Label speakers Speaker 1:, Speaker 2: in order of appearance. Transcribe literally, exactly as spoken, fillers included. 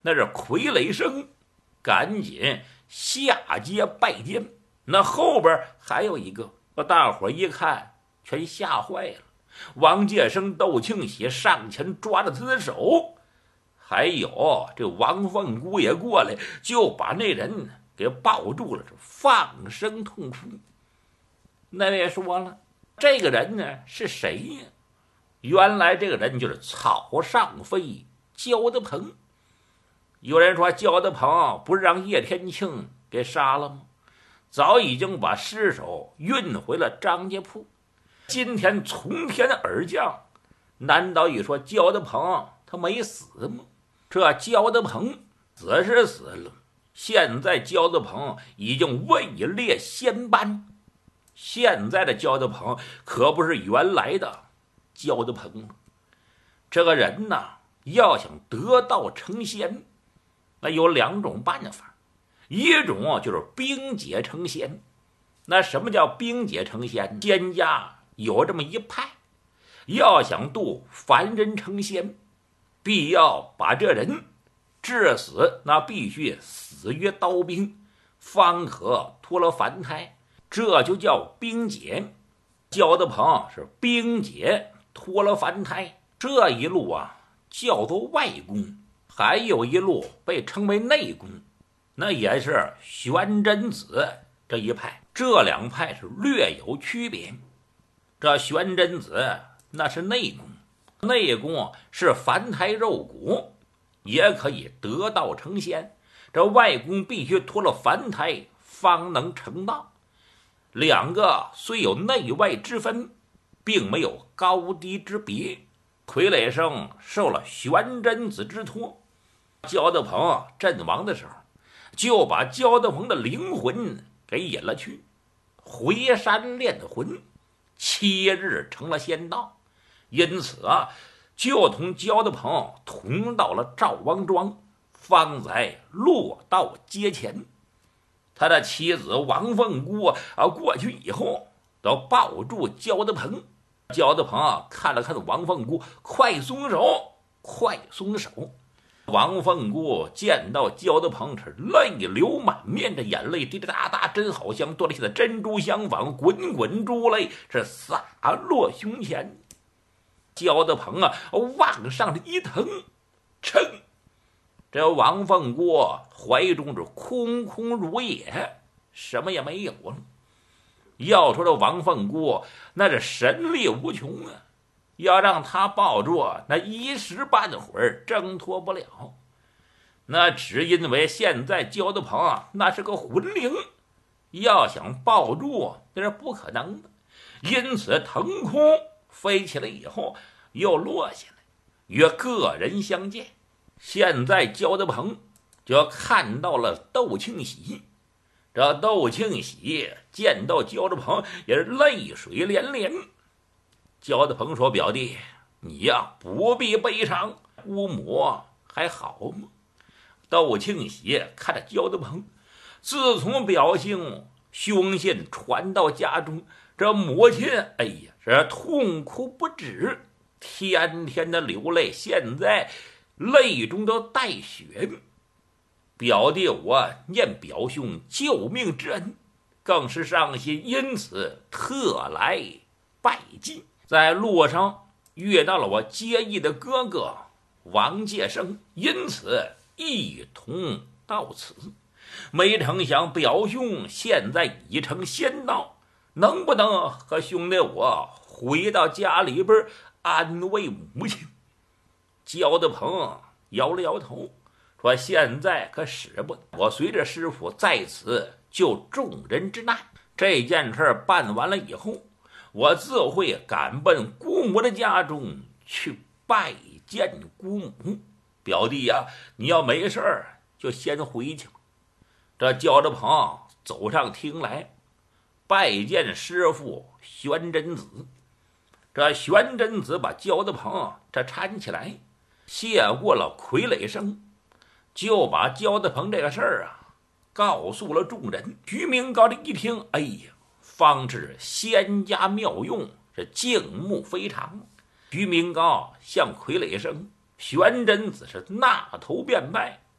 Speaker 1: 那是傀儡生赶紧下阶拜见。那后边还有一个，大伙一看全吓坏了。王介生、窦庆喜上前抓着他的手，还有这王凤姑也过来，就把那人给抱住了，放声痛哭。那位说了，这个人呢是谁呀？原来这个人就是草上飞焦德鹏。有人说焦德鹏不是让叶天庆给杀了吗？早已经把尸首运回了张家铺。今天从天而降，难道一说焦德鹏他没死吗？这焦德鹏死是死了，现在焦德鹏已经位列仙班。现在的焦德鹏可不是原来的焦德鹏了。这个人呢，要想得道成仙，那有两种办法。一种就是冰解成仙。那什么叫冰解成仙？仙家有这么一派，要想度凡人成仙，必要把这人致死，那必须死于刀兵，方可脱了凡胎，这就叫冰解。焦德鹏是冰解脱了凡胎，这一路啊叫做外功，还有一路被称为内功，那也是玄真子这一派。这两派是略有区别。这玄真子那是内功，内功是凡胎肉骨，也可以得道成仙。这外功必须脱了凡胎方能成道。两个虽有内外之分，并没有高低之别。傀儡生受了玄真子之托，焦德鹏阵亡的时候，就把焦德鹏的灵魂给引了去，回山炼魂，七日成了仙道。因此啊，就同焦德鹏同到了赵王庄，方才落到阶前。他的妻子王凤姑啊过去以后，都抱住焦德鹏。焦德鹏啊看了看王凤姑，快松手，快松手。王凤姑见到焦德鹏是泪流满面，这眼泪滴滴答答，真好像多了些的珍珠相仿，滚滚珠泪是洒落胸前。焦德鹏啊往上一腾，噌，这王凤姑怀中是空空如也，什么也没有了。要说这王凤姑那是神力无穷啊，要让他抱住，那一时半会儿挣脱不了。那只因为现在焦德鹏啊那是个魂灵，要想抱住那是不可能的。因此腾空飞起来以后又落下来，与个人相见。现在焦德鹏就看到了窦庆喜。这窦庆喜见到焦德鹏也是泪水连连。焦德鹏说：“表弟，你呀不必悲伤，姑母还好吗？”窦庆喜看着焦德鹏，自从表兄凶信传到家中，这母亲哎呀是痛哭不止，天天的流泪，现在泪中都带血。表弟我念表兄救命之恩，更是伤心，因此特来拜祭。在路上遇到了我结义的哥哥王介生，因此一同到此。没成想表兄现在已成仙道，能不能和兄弟我回到家里边安慰母亲？焦德鹏摇了摇头，说：“现在可使不得，我随着师傅在此救众人之难。这件事办完了以后，我自会赶奔姑母的家中去拜见姑母。表弟呀、啊，你要没事儿就先回去吧。”这焦德鹏走上厅来，拜见师傅玄真子。这玄真子把焦德鹏这搀起来，谢过了傀儡生，就把焦德鹏这个事儿啊告诉了众人。徐明高这一听，哎呀，方知仙家妙用，是敬慕非常。徐明高向傀儡生、玄真子是纳头便拜，